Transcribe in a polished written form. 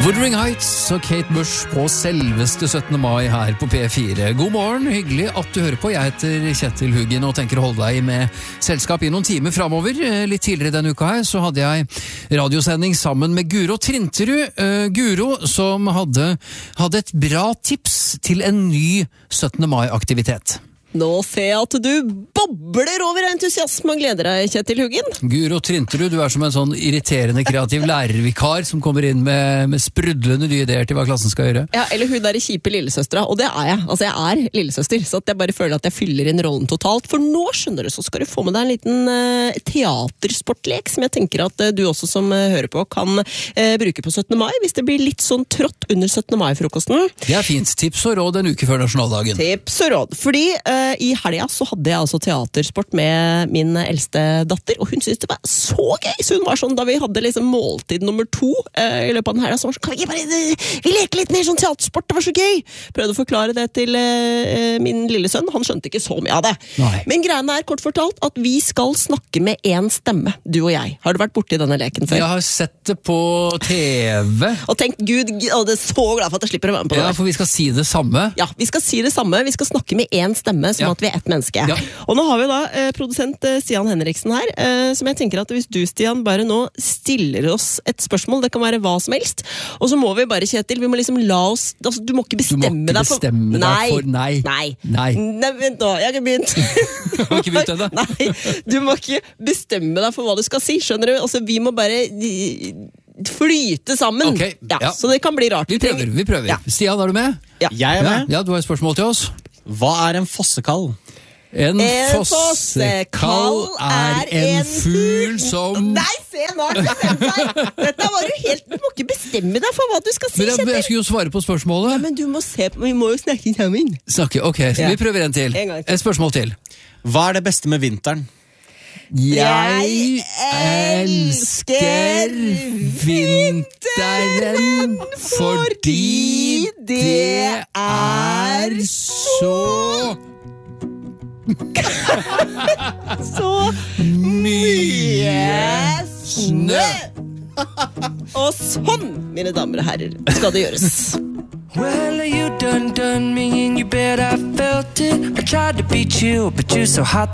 Wuthering Heights og Kate Bush på selveste 17. mai her på P4. God morgen, hyggelig at du hører på. Jeg heter Kjetil Huggen og tenker å holde deg med selskap i noen timer fremover. Litt tidligere denne uka her så hadde jeg radiosending sammen med Guro Trinterud. Guro som hadde et bra tips til en ny 17. mai-aktivitet. Nå ser jeg at du bobler over entusiasme og gleder deg, Kjetil Huggen. Guro Trinterud, du er som en sånn irriterende kreativ lærervikar som kommer inn med sprudlende nye ideer til hva klassen skal gjøre. Ja, eller hun der kjipe lillesøstra, og det er jeg. Altså, jeg er lillesøster, så at jeg bare føler at jeg fyller inn rollen totalt. For nå, skjønner du, så skal du få med deg en liten teatersportlek som jeg tenker at du også som hører på kan bruke på 17. mai, hvis det blir litt sånn trått under 17. mai-frokosten. Det er fint. Tips og råd en uke før nasjonaldagen. Tips og råd. Fordi i helga så hadde jeg altså teatersport med min eldste datter, og hun syntes det var så gøy, så hun var sånn, da vi hadde liksom måltid nummer 2 i løpet av den helga, så var sånn, vi leker litt mer sånn teatersport, det var så gøy! Prøvde å forklare det til min lille sønn, han skjønte ikke så mye av det. Nei. Men greiene er kort fortalt at vi skal snakke med en stemme, du og jeg. Har du vært borte i denne leken før? Jeg har sett det på TV. Og tenkt, Gud, og det er så glad for at jeg slipper å være med på det. Ja, for vi skal si det samme. Ja, vi skal si det samme, vi skal snakke med en stemme, som at vi er ett menneske. Ja. Og nå har vi da produsent Stian Henriksen her, som jeg tenker at hvis du, Stian, bare nå stiller oss et spørsmål, det kan være hva som helst, og så må vi bare, Kjetil, vi må liksom la oss, altså, du må ikke bestemme deg for... Nei. Nei, vent nå, jeg har ikke begynt. Du har ikke begynt ennå? Nei, du må ikke bestemme deg for hva du skal si, skjønner du? Altså, vi må bare flyte sammen. Okay, ja. Så det kan bli rart. Vi prøver. Ja. Stian, er du med? Ja. Jeg er med. Ja, du har et spørsmål til oss. Hva er en fossekall? En fossekall er en fugl som... Nei, se nå! Dette var jo helt... Du må ikke bestemme deg for hva du skal si, Kjetil. Men jeg skulle jo svare på spørsmålet. Ja, men du må se på... Vi må jo snakke sammen. Ok, så vi prøver en til. Et spørsmål til. Hva er det beste med vinteren? Jeg elsker vinteren fordi det er så mye snø. Og sånn, mine damer og herrer, skal det gjøres. Well, you done me in your bed, I felt it. I tried to beat you, but you're so hot